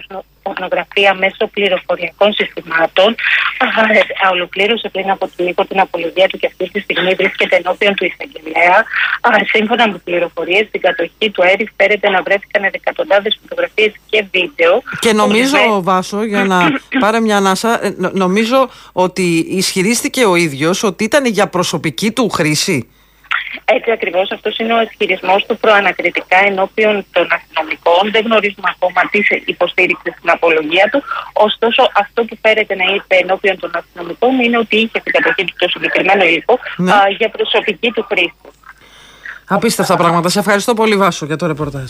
πορνογραφία μέσω πληροφοριακών συστημάτων. Ολοκλήρωσε πριν από την απολογία του και αυτή τη στιγμή βρίσκεται ενώπιον του εισαγγελέα. Σύμφωνα με πληροφορίες, στην κατοχή του ΕΡΙ φέρεται να βρέθηκαν εκατοντάδες φωτογραφίες και βίντεο. Και νομίζω, Βάσο, για να πάρε μια ανάσα, νομίζω ότι ισχυρίστηκε ο ίδιος ότι ήταν για προσωπική του χρήση. Έτσι ακριβώς, αυτός είναι ο ισχυρισμός του προανακριτικά ενώπιον των αστυνομικών. Δεν γνωρίζουμε ακόμα τι υποστήριξε στην απολογία του. Ωστόσο, αυτό που φέρεται να είπε ενώπιον των αστυνομικών είναι ότι είχε στην κατοχή του το συγκεκριμένο υλικό για προσωπική του χρήση. Απίστευτα πράγματα. Σε ευχαριστώ πολύ, Βάσο, για το ρεπορτάζ.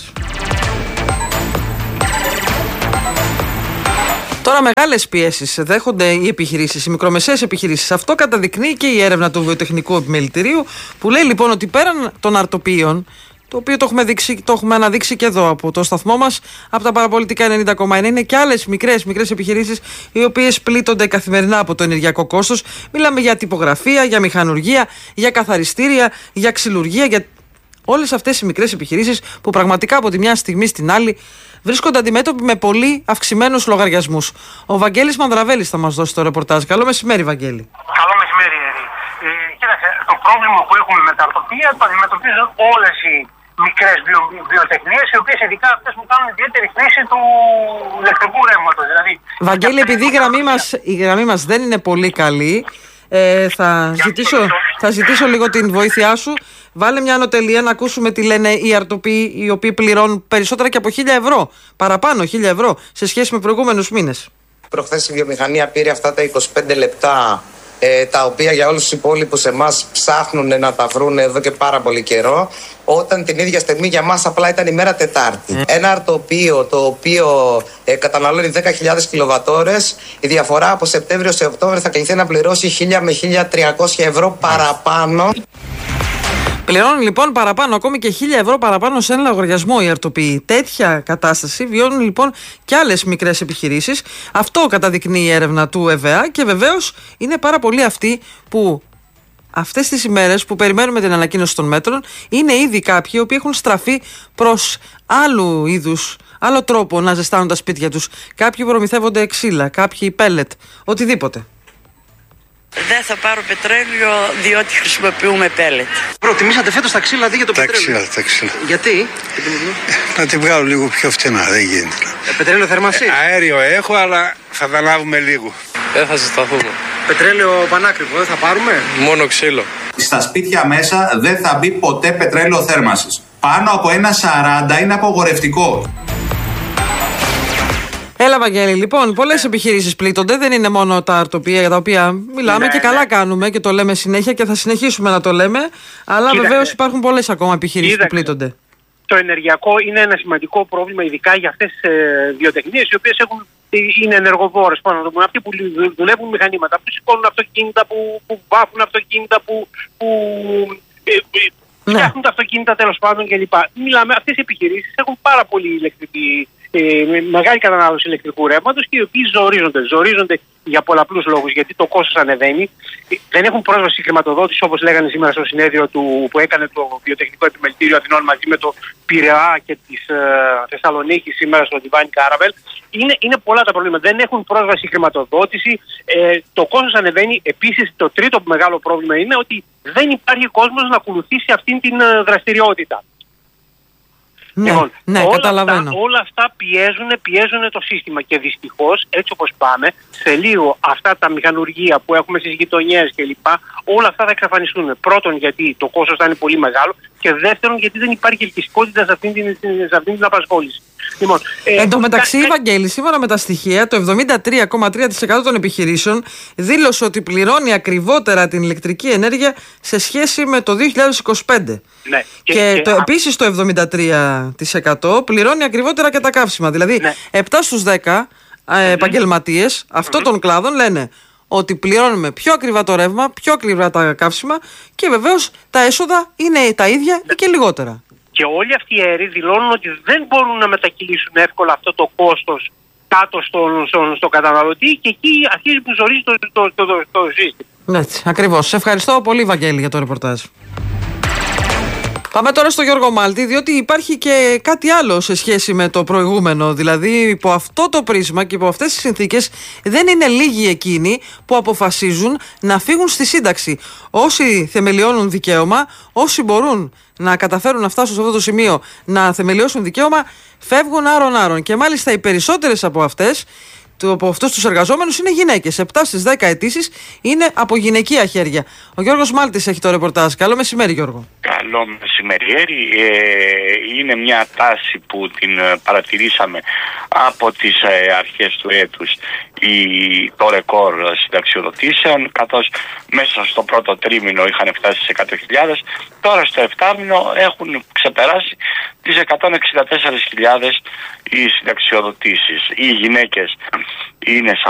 Τώρα μεγάλες πιέσεις δέχονται οι επιχειρήσεις, οι μικρομεσαίες επιχειρήσεις. Αυτό καταδεικνύει και η έρευνα του Βιοτεχνικού Επιμελητηρίου, που λέει λοιπόν ότι πέραν των αρτοποιείων, το οποίο το έχουμε αναδείξει και εδώ από το σταθμό μας, από τα παραπολιτικά 90,1, είναι και άλλες μικρές επιχειρήσεις οι οποίες πλήττονται καθημερινά από το ενεργειακό κόστος. Μιλάμε για τυπογραφία, για μηχανουργία, για καθαριστήρια, για ξυλουργία, για όλες αυτές οι μικρές επιχειρήσεις που πραγματικά από τη μια στιγμή στην άλλη βρίσκονται αντιμέτωποι με πολύ αυξημένους λογαριασμούς. Ο Βαγγέλης Μανδραβέλης θα μας δώσει το ρεπορτάζ. Καλό μεσημέρι, Βαγγέλη. Καλό μεσημέρι, Ερή. Κοίταξε, το πρόβλημα που έχουμε με τα αρτοπία το αντιμετωπίζουν όλες οι μικρές βιοτεχνίες, οι οποίες ειδικά αυτές που κάνουν ιδιαίτερη χρήση του ηλεκτρικού ρεύματος. Δηλαδή, Βαγγέλη, επειδή η γραμμή μας δεν είναι πολύ καλή, θα ζητήσω λίγο την βοήθειά σου. Βάλε μια ανωτελεία να ακούσουμε τι λένε οι αρτοποιοί, οι οποίοι πληρώνουν περισσότερα και από 1.000 ευρώ. Παραπάνω 1.000 ευρώ σε σχέση με προηγούμενους μήνες. Προχθές η βιομηχανία πήρε αυτά τα 25 λεπτά, τα οποία για όλους τους υπόλοιπους εμάς ψάχνουν να τα βρουν εδώ και πάρα πολύ καιρό, όταν την ίδια στιγμή για μας απλά ήταν ημέρα Τετάρτη. Ένα αρτοπείο το οποίο καταναλώνει 10.000 κιλοβατόρες, η διαφορά από Σεπτέμβριο σε Οκτώβριο θα κληθεί να πληρώσει 1.000 με 1.300 ευρώ παραπάνω. Πληρώνουν λοιπόν παραπάνω, ακόμη και 1.000 ευρώ παραπάνω σε ένα λογαριασμό οι αρτοποιοί. Τέτοια κατάσταση βιώνουν λοιπόν και άλλες μικρές επιχειρήσεις. Αυτό καταδεικνύει η έρευνα του ΕΒΑ και βεβαίως είναι πάρα πολλοί αυτοί που αυτές τις ημέρες που περιμένουμε την ανακοίνωση των μέτρων είναι ήδη κάποιοι οι οποίοι έχουν στραφεί προς άλλο τρόπο να ζεστάνουν τα σπίτια τους. Κάποιοι προμηθεύονται ξύλα, κάποιοι πέλετ, οτιδήποτε. Δεν θα πάρω πετρέλαιο διότι χρησιμοποιούμε πέλετ. Προτιμήσατε φέτος τα ξύλα αντί για το πετρέλαιο. Τα ξύλα. Γιατί? Να τη βγάλω λίγο πιο φτηνά, δεν γίνεται. Πετρέλαιο θέρμανση. Αέριο έχω, αλλά θα τα λάβουμε λίγο. Δεν θα ζεσταθούμε. Πετρέλαιο πανάκριβο δεν θα πάρουμε. Μόνο ξύλο. Στα σπίτια μέσα δεν θα μπει ποτέ πετρέλαιο θέρμανσης. Πάνω από 1,40 είναι απογορευτικό. Έλα, Βαγγέλη, λοιπόν, πολλές επιχειρήσεις πλήττονται. Δεν είναι μόνο τα αρτοπία για τα οποία μιλάμε και καλά κάνουμε και το λέμε συνέχεια και θα συνεχίσουμε να το λέμε. Αλλά βεβαίως υπάρχουν πολλές ακόμα επιχειρήσεις που πλήττονται. Το ενεργειακό είναι ένα σημαντικό πρόβλημα, ειδικά για αυτές τις βιοτεχνίες, οι οποίες είναι ενεργοβόρες. Πάνω να το πούμε, αυτοί που δουλεύουν μηχανήματα, που σηκώνουν αυτοκίνητα, που βάφουν αυτοκίνητα, που φτιάχνουν τα αυτοκίνητα τέλος πάντων κλπ. Μιλάμε, αυτές οι επιχειρήσεις έχουν πάρα πολύ ηλεκτρική. Μεγάλη κατανάλωση ηλεκτρικού ρεύματος και οι οποίοι ζορίζονται για πολλαπλούς λόγους. Γιατί το κόστος ανεβαίνει, δεν έχουν πρόσβαση στη χρηματοδότηση όπως λέγανε σήμερα στο συνέδριο που έκανε το Βιοτεχνικό Επιμελητήριο Αθηνών μαζί με το Πειραιά και της Θεσσαλονίκης σήμερα στο Διβάνι Κάραβελ. Είναι πολλά τα προβλήματα. Δεν έχουν πρόσβαση στη χρηματοδότηση, το κόστος ανεβαίνει. Επίσης, το τρίτο μεγάλο πρόβλημα είναι ότι δεν υπάρχει κόσμος να ακολουθήσει αυτήν την δραστηριότητα. Ναι, λοιπόν, καταλαβαίνω. Όλα αυτά πιέζουν το σύστημα και δυστυχώς έτσι όπως πάμε, σε λίγο αυτά τα μηχανουργία που έχουμε στις γειτονιές κλπ. Όλα αυτά θα εξαφανιστούν. Πρώτον, γιατί το κόστος θα είναι πολύ μεγάλο και δεύτερον, γιατί δεν υπάρχει ελκυστικότητα σε αυτήν την απασχόληση. Λοιπόν, εν τω μεταξύ, Βαγγέλη, σύμφωνα με τα στοιχεία, το 73,3% των επιχειρήσεων δήλωσε ότι πληρώνει ακριβότερα την ηλεκτρική ενέργεια σε σχέση με το 2025. Ναι, και επίσης το 73% πληρώνει ακριβότερα και τα καύσιμα. Δηλαδή, 7 στους 10 επαγγελματίες αυτών των κλάδων λένε ότι πληρώνουμε πιο ακριβά το ρεύμα, πιο ακριβά τα καύσιμα και βεβαίως τα έσοδα είναι τα ίδια ή και λιγότερα. Και όλοι αυτοί οι αέροι δηλώνουν ότι δεν μπορούν να μετακυλήσουν εύκολα αυτό το κόστος κάτω στον καταναλωτή και εκεί αρχίζει που ζορίζει το σύστημα. Έτσι, ακριβώς. Σε ευχαριστώ πολύ, Βαγγέλη, για το ρεπορτάζ. Πάμε τώρα στο Γιώργο Μάλτη, διότι υπάρχει και κάτι άλλο σε σχέση με το προηγούμενο. Δηλαδή, υπό αυτό το πρίσμα και υπό αυτές τις συνθήκες, δεν είναι λίγοι εκείνοι που αποφασίζουν να φύγουν στη σύνταξη. Όσοι θεμελιώνουν δικαίωμα, όσοι μπορούν να καταφέρουν να φτάσουν σε αυτό το σημείο να θεμελιώσουν δικαίωμα, φεύγουν άρον-άρον. Και μάλιστα οι περισσότερες από αυτούς τους εργαζόμενους είναι γυναίκες. 7 στις 10 αιτήσεις είναι από γυναικεία χέρια. Ο Γιώργος Μάλτης έχει το ρεπορτάζ. Καλό μεσημέρι, Γιώργο. Καλό μεσημεριέρι. Είναι μια τάση που την παρατηρήσαμε από τις αρχές του έτους, το ρεκόρ συνταξιοδοτήσεων, καθώς μέσα στο πρώτο τρίμηνο είχαν φτάσει σε 100.000, τώρα στο εφτάμηνο έχουν ξεπεράσει τις 164.000 οι συνταξιοδοτήσεις. Οι γυναίκες είναι σε